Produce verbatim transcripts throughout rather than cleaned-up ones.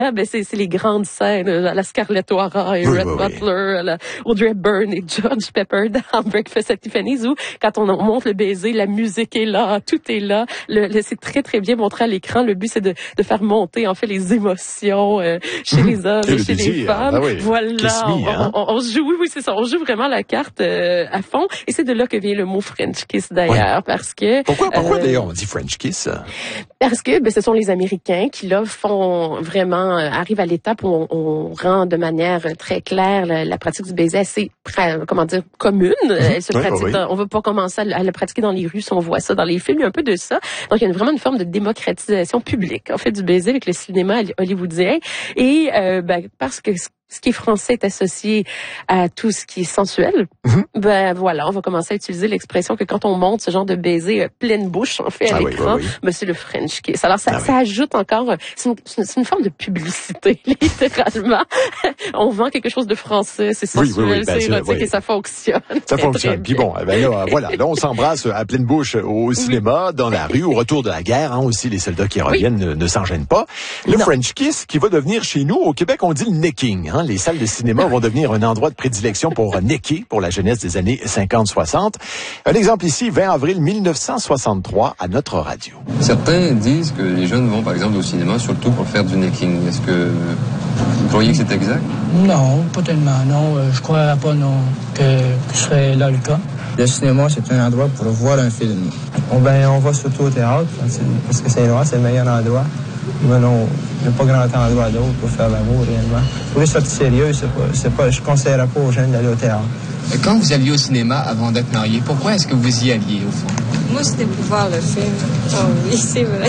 Ah ben c'est c'est les grandes scènes, la Scarlett O'Hara et oui, Red oui, Butler, oui. la Audrey Hepburn et George Pepper dans Breakfast at Tiffany's, où quand on monte le baiser, la musique est là, tout est là. Le, le, c'est très très bien montré à l'écran. Le but c'est de, de faire monter en fait les émotions euh, chez les hommes et, et chez désir, les femmes. Ben oui. Voilà, Me, hein? on, on, on joue, oui oui c'est ça, on joue vraiment la carte euh, à fond. Et c'est de là que vient le mot French kiss d'ailleurs, oui. parce que pourquoi pourquoi euh, d'ailleurs on dit French kiss? Parce que ben, ce sont les Américains qui là font vraiment euh, arrivent à l'étape où on, on rend de manière très claire la, la pratique du baiser assez comment dire commune. Elle se oui, pratique oui. dans, on veut pas commencer à, à la pratiquer dans les rues si on voit ça dans les films, il y a un peu de ça. Donc il y a vraiment une forme de démocratisation publique en fait du baiser avec le cinéma hollywoodien et euh, ben, parce que ce qui est français est associé à tout ce qui est sensuel. Mm-hmm. Ben voilà, on va commencer à utiliser l'expression que quand on monte ce genre de baiser euh, pleine bouche, en fait, à ah l'écran, oui, oui, oui. ben c'est le French kiss. Alors ça, ah ça oui. ajoute encore, c'est une, c'est une forme de publicité, littéralement. On vend quelque chose de français, c'est sensuel, oui, oui, oui, ben c'est érotique oui. et ça fonctionne. Ça fonctionne. Puis bon, ben là, voilà, là on s'embrasse à pleine bouche au cinéma, oui. dans la rue, au retour de la guerre, hein, aussi les soldats qui reviennent oui. ne, ne s'en gênent pas. Le non. French kiss qui va devenir chez nous, au Québec, on dit le necking, hein. Les salles de cinéma vont devenir un endroit de prédilection pour necker pour la jeunesse des années cinquante soixante. Un exemple ici, vingt avril mille neuf cent soixante-trois, à notre radio. Certains disent que les jeunes vont par exemple au cinéma surtout pour faire du necking. Est-ce que vous croyez que c'est exact? Non, pas tellement, non. Je ne croirais pas, non, que, que ce serait là le cas. Le cinéma, c'est un endroit pour voir un film. Bon, ben, on va surtout au théâtre, parce que Saint-Laurent, c'est le meilleur endroit. Mais non, il n'y a pas grand endroit d'autre pour faire l'amour, réellement. Pour les sorties sérieuses, c'est pas, c'est pas, je ne conseillerais pas aux jeunes d'aller au théâtre. Quand vous alliez au cinéma avant d'être marié, pourquoi est-ce que vous y alliez, au fond? Moi, c'était pour voir le film. Oh oui, c'est vrai.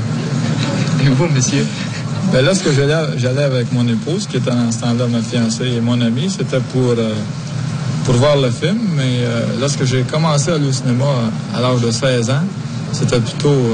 Et vous, monsieur? Ben là, ce que j'allais, j'allais avec mon épouse, qui était en ce temps-là ma fiancée et mon ami, c'était pour, euh, pour voir le film. Mais euh, lorsque j'ai commencé à aller au cinéma à l'âge de seize ans, c'était plutôt... Euh,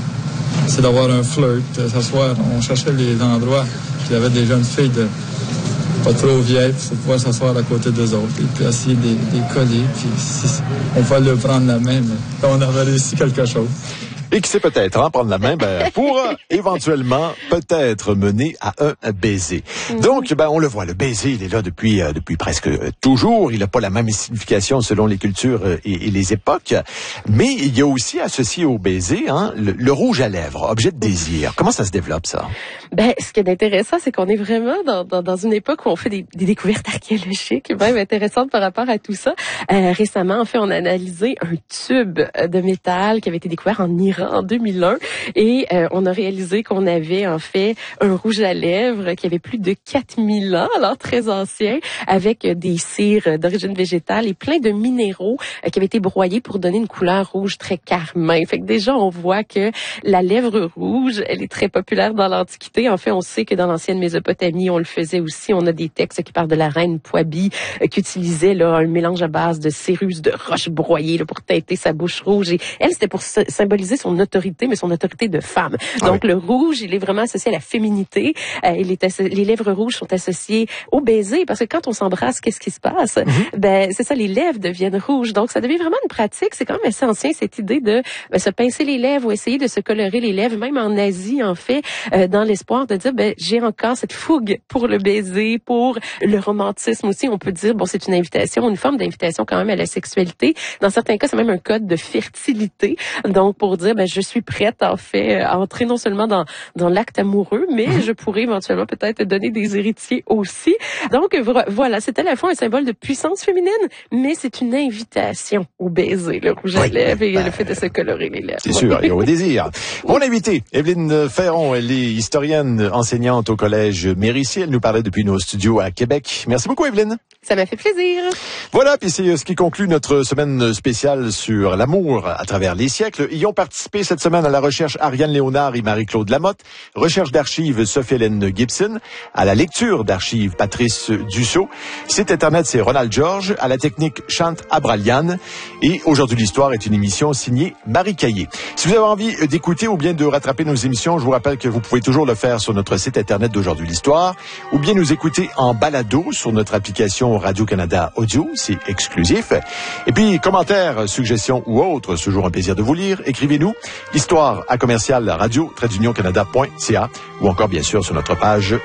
c'est d'avoir un flirt, s'asseoir. On cherchait les endroits où il y avait des jeunes filles de pas trop vieilles pour pouvoir s'asseoir à côté d'eux autres et puis essayer de les coller. Puis si, on fallait leur prendre la main, mais on avait réussi quelque chose. Et qui sait peut-être, hein, prendre la main, ben, pour euh, éventuellement peut-être mener à un baiser. Mmh. Donc, ben, on le voit, le baiser, il est là depuis euh, depuis presque euh, toujours. Il n'a pas la même signification selon les cultures euh, et, et les époques. Mais il y a aussi associé au baiser, hein, le, le rouge à lèvres, objet de désir. Comment ça se développe, ça? Ben, ce qui est intéressant, c'est qu'on est vraiment dans, dans, dans une époque où on fait des, des découvertes archéologiques, même intéressantes par rapport à tout ça. Euh, récemment, en fait, on a analysé un tube de métal qui avait été découvert en Iran en deux mille un et euh, on a réalisé qu'on avait en fait un rouge à lèvres qui avait plus de quatre mille ans, alors très ancien, avec euh, des cires d'origine végétale et plein de minéraux euh, qui avaient été broyés pour donner une couleur rouge très carmin. Fait que déjà on voit que la lèvre rouge, elle est très populaire dans l'Antiquité. En fait, on sait que dans l'ancienne Mésopotamie, on le faisait aussi. On a des textes qui parlent de la reine Poibi euh, qui utilisait là un mélange à base de cérus de roches broyées là, pour teinter sa bouche rouge. Et elle, c'était pour symboliser son autorité, mais son autorité de femme. Donc, oui. Le rouge, il est vraiment associé à la féminité. Euh, il est asso- les lèvres rouges sont associées au baiser, parce que quand on s'embrasse, qu'est-ce qui se passe? Mm-hmm. Ben, c'est ça, les lèvres deviennent rouges. Donc, ça devient vraiment une pratique. C'est quand même assez ancien, cette idée de ben, se pincer les lèvres ou essayer de se colorer les lèvres, même en Asie, en fait, euh, dans l'espoir de dire, ben, j'ai encore cette fougue pour le baiser, pour le romantisme aussi. On peut dire, bon, c'est une invitation, une forme d'invitation quand même à la sexualité. Dans certains cas, c'est même un code de fertilité. Donc, pour dire, ben, je suis prête, en fait, à entrer non seulement dans, dans l'acte amoureux, mais je pourrais éventuellement peut-être donner des héritiers aussi. Donc, voilà, c'est à la fois un symbole de puissance féminine, mais c'est une invitation au baiser, le rouge à oui, lèvres et ben, le fait de se colorer les lèvres. C'est sûr, et au désir. Mon invité, Evelyne Ferron, elle est historienne, enseignante au collège Mérici. Elle nous parlait depuis nos studios à Québec. Merci beaucoup, Evelyne. Ça m'a fait plaisir. Voilà, puis c'est ce qui conclut notre semaine spéciale sur l'amour à travers les siècles. Y ont participé cette semaine à la recherche Ariane Léonard et Marie-Claude Lamotte, recherche d'archives Sophie-Hélène Gibson, à la lecture d'archives Patrice Dussault. Site Internet, c'est Ronald Georges, à la technique Chante Abralian. Et Aujourd'hui l'Histoire est une émission signée Marie Caillé. Si vous avez envie d'écouter ou bien de rattraper nos émissions, je vous rappelle que vous pouvez toujours le faire sur notre site Internet d'Aujourd'hui l'Histoire, ou bien nous écouter en balado sur notre application Radio-Canada Audio, c'est exclusif. Et puis, commentaires, suggestions ou autres, c'est toujours un plaisir de vous lire. Écrivez-nous, histoire à commercial radio-canada point c a ou encore bien sûr sur notre page